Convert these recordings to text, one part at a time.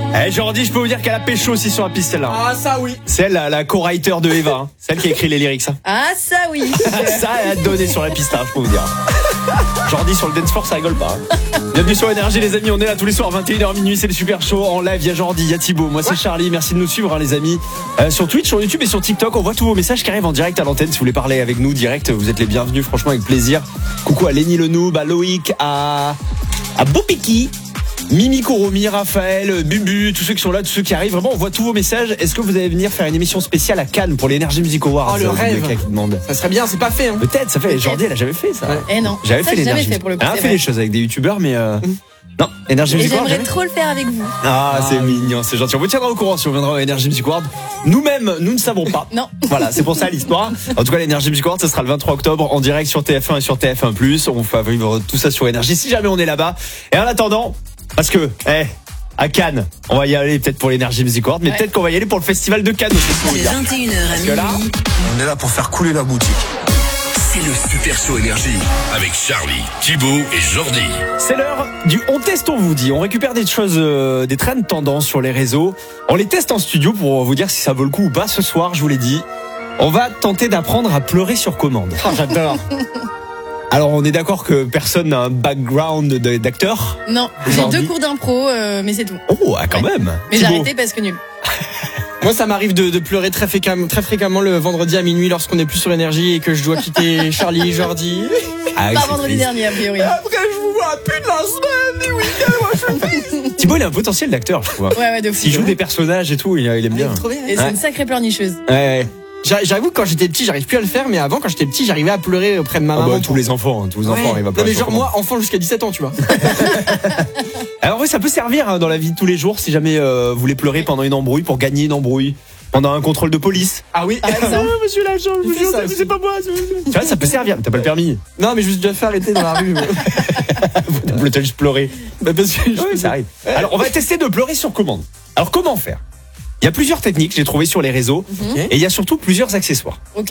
Jordi, je peux vous dire qu'elle a pécho aussi sur la piste, celle-là. Ah, ça oui. C'est elle, la co-writer de Eva. Hein. Celle qui a écrit les lyrics. Hein. Ah, ça oui. Ça, elle a donné sur la piste, hein, je peux vous dire. Jordi sur le dance floor, ça rigole pas. Hein. Bienvenue sur Énergie, les amis. On est là tous les soirs, 21h minuit. C'est le super show en live. Il y a Jordi, il y a Thibaut. Moi, c'est Charlie. Merci de nous suivre, hein, les amis. Sur Twitch, sur YouTube et sur TikTok, on voit tous vos messages qui arrivent en direct à l'antenne. Si vous voulez parler avec nous direct, vous êtes les bienvenus, franchement, avec plaisir. Coucou à Lenny le Noob, à Loïc, à Bopiki. Mimi Koromi, Raphaël, Bubu, tous ceux qui sont là, tous ceux qui arrivent. Vraiment, on voit tous vos messages. Est-ce que vous allez venir faire une émission spéciale à Cannes pour l'Energy Music Awards? Oh, le rêve. Ça serait bien, c'est pas fait. Hein. Peut-être, ça fait. Jordi, elle a jamais fait ça. Ouais. Eh non. J'avais fait l'Energy. Elle a fait des choses avec des youtubeurs, mais non, Energy Music Awards. J'aimerais trop le faire avec vous. Ah, c'est mignon, c'est gentil. On vous tiendra au courant si on viendra au Energy Music Awards. Nous-mêmes, nous ne savons pas. Non. Voilà, c'est pour ça l'histoire. En tout cas, l'Energy Music Awards, ça sera le 23 octobre en direct sur TF1 et sur TF1+. On va vivre tout ça sur Énergie si jamais on est là-bas. Et en attendant, parce que, à Cannes, on va y aller peut-être pour l'Energy Music Awards, mais peut-être qu'on va y aller pour le festival de Cannes aussi. C'est 21h à minuit. Là, on est là pour faire couler la boutique. C'est le Super Show Énergie avec Charlie, Thibaut et Jordi. C'est l'heure du on teste, on vous dit. On récupère des choses, des trends de tendance sur les réseaux. On les teste en studio pour vous dire si ça vaut le coup ou pas. Ce soir, je vous l'ai dit, on va tenter d'apprendre à pleurer sur commande. Oh, j'adore. Alors, on est d'accord que personne n'a un background d'acteur? Non, j'ai 2 cours d'impro, mais c'est tout. Oh, quand même. Mais j'ai arrêté parce que nul. Moi, ça m'arrive de pleurer très fréquemment le vendredi à minuit lorsqu'on est plus sur Énergie et que je dois quitter Charlie, Jordi. Ah, pas vendredi dernier, a priori. Après, je vous vois plus de la semaine, du week-end, moi, je suis Thibaut, il a un potentiel d'acteur, je trouve. Ouais, de fou. S'il joue des personnages et tout, il aime bien. Et c'est une sacrée pleurnicheuse. Ouais. J'avoue que quand j'étais petit, j'arrive plus à le faire, mais avant, quand j'étais petit, j'arrivais à pleurer auprès de ma maman. Tous les enfants arrivent à pleurer. Mais genre, moi, enfant jusqu'à 17 ans, tu vois. Alors, oui, ça peut servir dans la vie de tous les jours si jamais vous voulez pleurer pendant une embrouille, pour gagner une embrouille. Pendant un contrôle de police. Ah oui, monsieur l'agent, je vous jure, c'est pas moi. Tu vois, ça peut servir. T'as pas le permis. Non, mais je me suis déjà fait arrêter dans la rue. T'as juste pleuré. Bah, parce que ça arrive. Alors, on va tester de pleurer sur commande. Alors, comment faire? Il y a plusieurs techniques, j'ai trouvé sur les réseaux. Et il y a surtout plusieurs accessoires. Ok.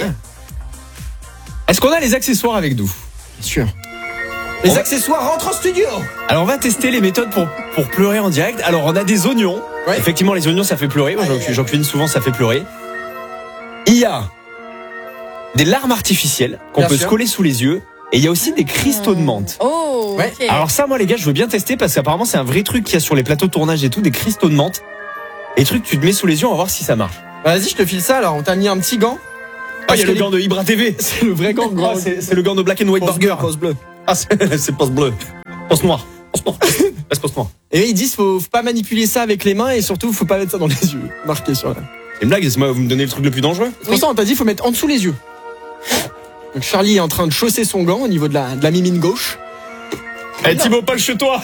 Est-ce qu'on a les accessoires avec nous? Bien sûr. Les accessoires rentrent en studio. Alors, on va tester les méthodes pour pleurer en direct. Alors, on a des oignons. Ouais. Effectivement, les oignons, ça fait pleurer. Moi, j'en cuisine souvent, ça fait pleurer. Il y a des larmes artificielles qu'on peut se coller sous les yeux. Et il y a aussi des cristaux de menthe. Oh, ouais. Okay. Alors ça, moi, les gars, je veux bien tester parce qu'apparemment, c'est un vrai truc qu'il y a sur les plateaux de tournage et tout, des cristaux de menthe. Et trucs, tu te mets sous les yeux, on va voir si ça marche. Vas-y, je te file ça. Alors, on t'a mis un petit gant. Ah, il y a le gant de Ibra TV. C'est le vrai gant. C'est le gant de Black and White Burger. Post bleu. Ah, c'est post bleu. Post noir. Post noir. Et ils disent faut pas manipuler ça avec les mains et surtout faut pas mettre ça dans les yeux. Marqué sur là. C'est une blague, vous me donnez le truc le plus dangereux. C'est pour ça on t'a dit faut mettre en dessous les yeux. Donc Charlie est en train de chausser son gant au niveau de la mimine gauche. Eh Thibaut, pas chez toi.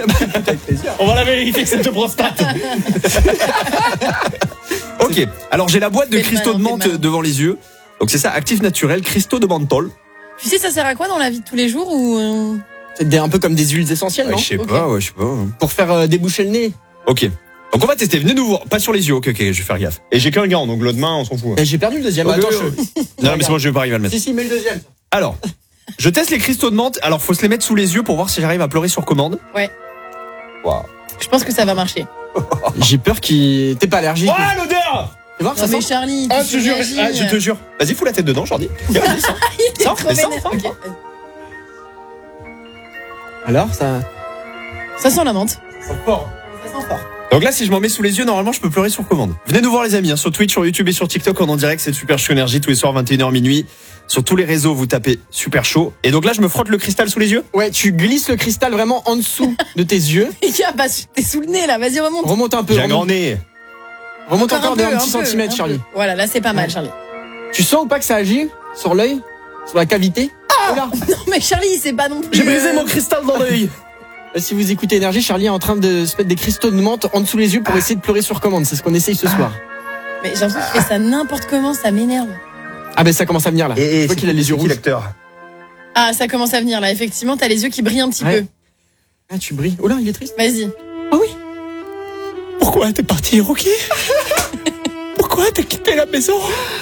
On va la vérifier que c'est de prostate. Ok, alors j'ai la boîte de cristaux de menthe devant les yeux. Donc c'est ça, actif naturel, cristaux de menthol. Tu sais, ça sert à quoi dans la vie de tous les jours ou C'est un peu comme des huiles essentielles, non? Je sais pas. Pour faire déboucher le nez. Ok. Donc on va tester, venez nous voir. Pas sur les yeux, ok, je vais faire gaffe. Et j'ai qu'un gant, donc l'autre main, on s'en fout. J'ai perdu le deuxième. Okay. Attends, non, mais c'est moi, je vais pas arriver à le mettre. Si, mais le deuxième. Alors, je teste les cristaux de menthe. Alors, faut se les mettre sous les yeux pour voir si j'arrive à pleurer sur commande. Ouais. Waouh. Je pense que ça va marcher. J'ai peur qu'il... T'es pas allergique. Ouais, l'odeur! Tu vois, ça mais sent... Charlie, je te jure. Vas-y, fous la tête dedans, Jordi. Il est trop vénère. Okay. Alors, ça... Ça sent la menthe. Ça sent fort. Ça sent fort. Donc là, si je m'en mets sous les yeux, normalement, je peux pleurer sur commande. Venez nous voir, les amis, sur Twitch, sur YouTube et sur TikTok, en direct. C'est Super Show Énergie tous les soirs, 21h minuit. Sur tous les réseaux, vous tapez Super Show. Et donc là, je me frotte le cristal sous les yeux. Ouais, tu glisses le cristal vraiment en dessous de tes yeux. Bah, t'es sous le nez, là. Vas-y, remonte. Remonte un peu. J'ai un grand nez. Remonte encore d'un petit centimètre, Charlie. Voilà, là, c'est pas mal, Charlie. Tu sens ou pas que ça agit sur l'œil, sur la cavité? Ah non, mais Charlie, c'est pas non plus. J'ai brisé mon cristal dans l'œil. Si vous écoutez Énergie, Charlie est en train de se mettre des cristaux de menthe en dessous les yeux pour essayer de pleurer sur commande. C'est ce qu'on essaye ce soir. Mais j'ai l'impression qu'il fait ça n'importe comment, ça m'énerve. Ah ben ça commence à venir là. Et je vois qu'il a les yeux rouges. L'acteur. Ah, ça commence à venir là. Effectivement, t'as les yeux qui brillent un petit peu. Ah, tu brilles. Oh là, il est triste. Vas-y. Ah oui. Pourquoi t'es parti, Rocky? Pourquoi t'as quitté la maison?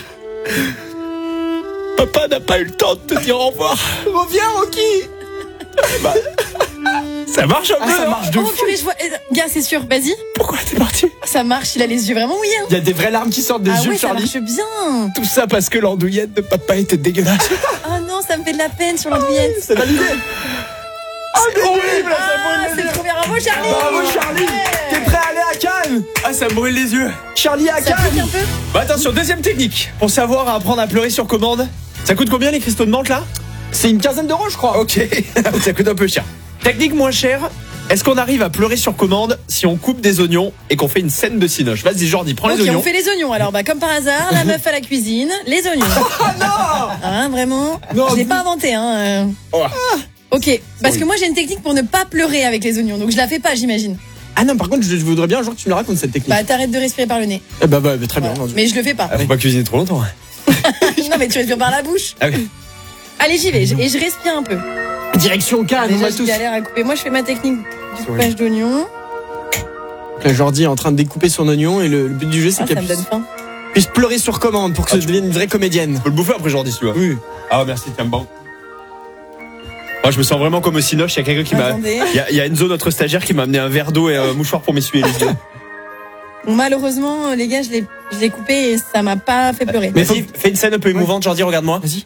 Papa n'a pas eu le temps de te dire au revoir. Reviens, Rocky. Ça marche un peu. Ça marche de fou. Je vois... Gars, c'est sûr. Vas-y. Pourquoi t'es parti, ça marche, il a les yeux vraiment mouillés. Il y a des vraies larmes qui sortent des Ah yeux ouais, de ça Charlie. marche bien. Tout ça parce que l'andouillette de papa était dégueulasse. Oh non, ça me fait de la peine sur l'andouillette. C'est validé. C'est horrible, Ah, c'est trop bien. Bravo, Charlie. Bravo Charlie. T'es prêt à aller à Cannes? Ah, ça me brûle les yeux. Charlie à Ça pique Cannes. un peu. Bah attention, deuxième technique. Pour savoir apprendre à pleurer sur commande. Ça coûte combien les cristaux de menthe là? C'est une quinzaine d'euros, je crois. Ok, ça coûte un peu cher. Technique moins chère. Est-ce qu'on arrive à pleurer sur commande si on coupe des oignons et qu'on fait une scène de cinoche? Vas-y Jordi, prends les Ok, oignons. on fait les oignons. Alors, bah, comme par hasard, la meuf à la cuisine, les oignons. Ah non. Hein, vraiment. Non, Je l'ai vous- pas inventé, hein. Oh. Ok, parce que moi j'ai une technique pour ne pas pleurer avec les oignons, donc je la fais pas, j'imagine. Ah non, par contre, je voudrais bien un jour que tu me la racontes cette technique. Bah, t'arrêtes de respirer par le nez. Eh bah, très bien. Voilà. Mais je le fais pas. Ah, faut pas cuisiner trop longtemps. Non, mais tu respires par la bouche. Ah oui. Allez, j'y vais. Et je respire un peu. Direction Cannes, on Déjà, va je tous. galère à couper. Moi, je fais ma technique du coupage d'oignons. Là, Jordi est en train de découper son oignon et le but du jeu, c'est Ah, qu'elle ça me donne puisse, faim. puisse pleurer sur commande pour que ça devienne une vraie comédienne. Faut le bouffer après Jordi si tu veux. Oui. Ah merci, tiens bon. Moi je me sens vraiment comme au cinoche, il y a quelqu'un qui m'a... Attendez. Il y a Enzo, notre stagiaire, qui m'a amené un verre d'eau et un mouchoir pour m'essuyer les yeux. Bon, malheureusement, les gars, je l'ai coupé et ça m'a pas fait pleurer. Mais Vas-y, fais une scène un peu émouvante, Jordi, regarde-moi. Vas-y.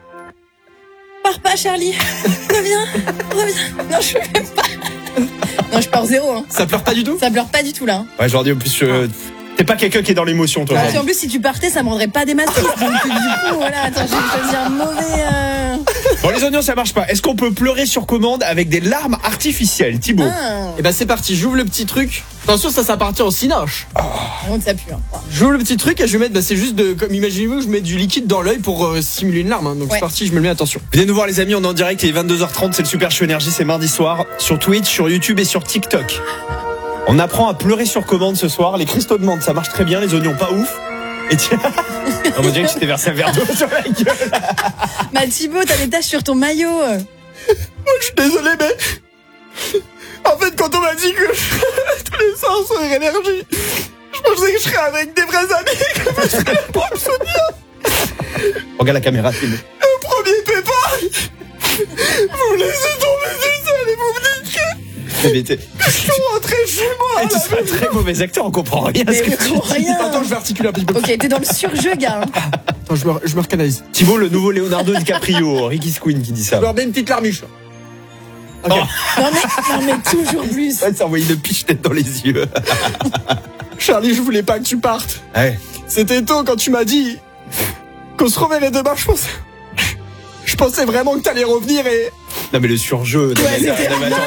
Pars pas, Charlie. Reviens. Non, je fais pas. Non, je pars zéro. Hein. Ça pleure pas du tout? Ça pleure pas du tout, là. Hein. Ouais Jordi, en plus, t'es pas quelqu'un qui est dans l'émotion toi. Et Jordi. en plus, si tu partais, ça me rendrait pas des massifs. Donc, du coup, voilà, attends, je vais choisir un mauvais. Bon les oignons ça marche pas. Est-ce qu'on peut pleurer sur commande avec des larmes artificielles, Thibaut? Ah, Eh bah, c'est parti, j'ouvre le petit truc. Attention, ça partir au cinoche. par contre, ça pue. Hein. J'ouvre le petit truc et je vais mettre, c'est juste comme imaginez-vous, je mets du liquide dans l'œil pour simuler une larme. Hein. Donc Ouais. c'est parti, je me le mets, attention. Venez nous voir les amis, on est en direct, il est 22h30, c'est le Super Show Énergie, c'est mardi soir, sur Twitch, sur YouTube et sur TikTok. On apprend à pleurer sur commande ce soir, les cristaux de menthe ça marche très bien, les oignons pas ouf. Et tiens, on me dirait que je t'ai versé un verre d'eau sur la gueule. Bah, Thibaut, t'as des taches sur ton maillot. Je suis désolé, mais en fait, quand on m'a dit que tous les soirs sur énergie, je pensais que je serais avec des vrais amis, que je serais pour me souvenir. Regarde la caméra, Thibaut. Premier pépin, vous me laissez tomber du seul et vous me dites que je suis rentré chez moi. Tu seras un très mauvais acteur, on comprend rien à ce Mais que tu pour dis. rien. Attends, je vais articuler un petit peu. Ok, t'es dans le surjeu, gars. Attends, je me recanalise. Thibaut, le nouveau Leonardo DiCaprio, Ricky Squeen qui dit ça. Je leur mets une petite larmiche. Ok. Non, mais toujours plus. Ça s'est envoyé une piche-tête dans les yeux. Charlie, je voulais pas que tu partes. Ouais. C'était tôt quand tu m'as dit qu'on se reverrait demain. Je pensais vraiment que t'allais revenir et Non mais le surjeu. Ouais, c'était- non, mais attends.